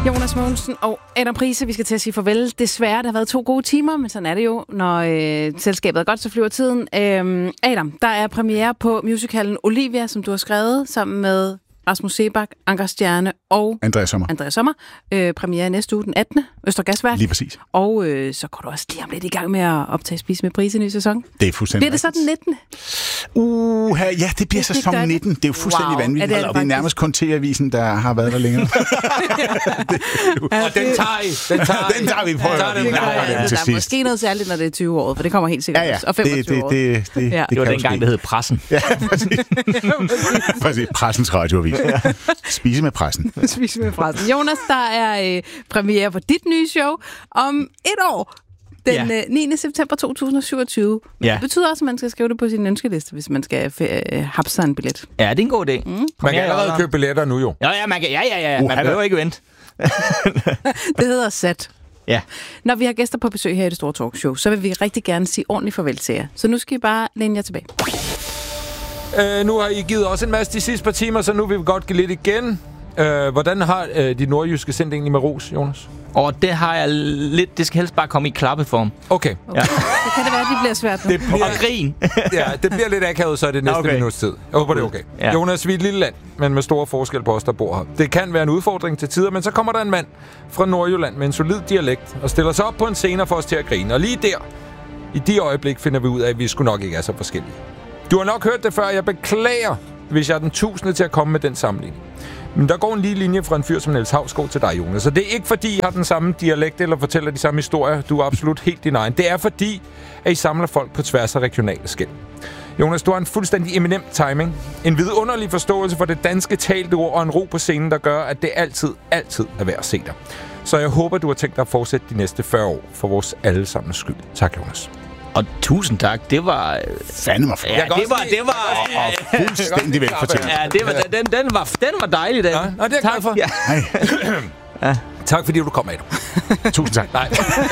Jonas Mogensen og Adam Price, vi skal til at sige farvel. Desværre, der har været 2 gode timer, men sådan er det jo, når selskabet er godt, så flyver tiden. Adam, der er premiere på musicalen Olivia, som du har skrevet sammen med Rasmus Seebach, Anker Stjerne og Andreas Sommer. Premiere næste uge, den 18. Østergasværk. Lige præcis. Og så går du også lige om lidt i gang med at optage Spise med Price i ny sæson. Det er fuldstændig. Bliver det så den 19? Ja, det bliver sæson 19. Det er jo fuldstændig vanvittigt. Det er nærmest kun TV-avisen, der har været der længere. Og den tager vi på. Der er måske noget særligt, når det er 20 år, for det kommer helt sikkert også. Og 25 år. Det var dengang, det hed Pressen. Ja, præcis. Pressens radioavis. Ja. Spise med pressen. Spise med pressen. Jonas, der er premiere på dit nye show om 1 år. Den 9. september 2027. Ja. Det betyder også, at man skal skrive det på sin ønskeliste, hvis man skal hapse en billet. Ja, det er en god idé. Man kan allerede købe billetter nu jo. Ja, man kan. Man behøver ikke vente. Det hedder sat. Ja. Når vi har gæster på besøg her i Det Store Talkshow, så vil vi rigtig gerne sige ordentligt farvel til jer. Så nu skal I bare læne jer tilbage. Nu har I givet os en masse de sidste par timer, så nu vil vi godt give lidt igen. Hvordan har de nordjyske sendt egentlig med ros, Jonas? Og det har jeg lidt. Det skal helst bare komme i klappeform. Okay. Ja. Så kan det være, at det bliver svært nu. Og grin. Ja, det bliver lidt akavet, så er det næste minuts tid. Jeg håber, det er okay. Ja. Jonas, vi er et lille land, men med store forskel på os, der bor her. Det kan være en udfordring til tider, men så kommer der en mand fra Nordjylland med en solid dialekt og stiller sig op på en scene for os til at grine. Og lige der, i de øjeblik, finder vi ud af, at vi sgu nok ikke er så forskellige. Du har nok hørt det før. Jeg beklager, hvis jeg er den 1000. til at komme med den sammenligning. Men der går en lige linje fra en fyr som Niels Hausgaard til dig, Jonas. Så det er ikke fordi, I har den samme dialekt eller fortæller de samme historier. Du er absolut helt din egen. Det er fordi, at I samler folk på tværs af regionale skel. Jonas, du har en fuldstændig eminent timing. En vidunderlig forståelse for det danske talte ord og en ro på scenen, der gør, at det altid er værd at se dig. Så jeg håber, du har tænkt dig at fortsætte de næste 40 år for vores allesammens skyld. Tak, Jonas. Og tusind tak. Det var fandme flot. Ja, det var fuldstændig velfortjent. Ja, den var dejlig, den. Ja, det er jeg glad for. Ja. Tak fordi du kom, Adam. Tusind tak. Nej.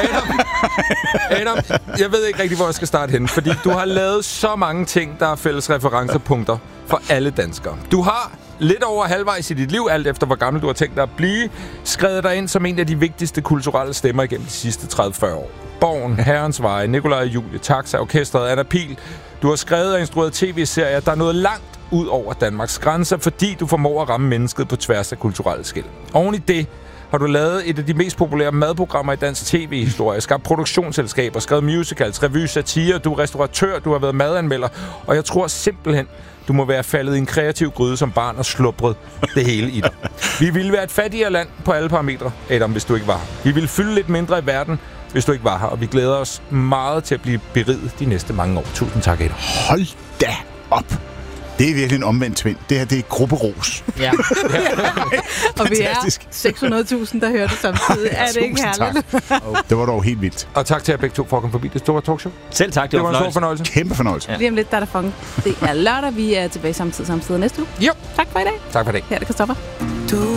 Adam, jeg ved ikke rigtig, hvor jeg skal starte henne, fordi du har lavet så mange ting, der er fælles referencepunkter for alle danskere. Du har lidt over halvvejs i dit liv, alt efter hvor gammel du har tænkt dig at blive, skrevet dig ind som en af de vigtigste kulturelle stemmer igennem de sidste 30-40 år. Borgen, Herrens Veje, Nikolaj og Julie, Taxa, Orkestret, Anna Pihl. Du har skrevet og instrueret tv-serier, der er noget langt ud over Danmarks grænser, fordi du formår at ramme mennesket på tværs af kulturelle skel. Oven i det har du lavet et af de mest populære madprogrammer i dansk tv-historie, skabt produktionsselskaber, skrevet musicals, revy, satire, du er restauratør, du har været madanmelder, og jeg tror simpelthen, du må være faldet i en kreativ gryde som barn og slubret det hele i dig. Vi ville være et fattigere land på alle parametre, Adam, hvis du ikke var her. Vi ville fylde lidt mindre i verden, hvis du ikke var her, og vi glæder os meget til at blive beriget de næste mange år. Tusind tak, Adam. Hold da op. Det er virkelig en omvendt tvind. Det her, det er grupperos. Ja. Og vi er 600.000, der hører det samtidig. Er det ikke herligt? Det var dog helt vildt. Og tak til jer begge to for at komme forbi Det Store Talkshow. Selv tak, det var en stor fornøjelse. Kæmpe fornøjelse. Ja. Lige om lidt, der er der fanget. Det er lørdag, vi er tilbage samme tid næste uge. Jo. Tak for i dag. Tak for i dag. Her er det Christoffer.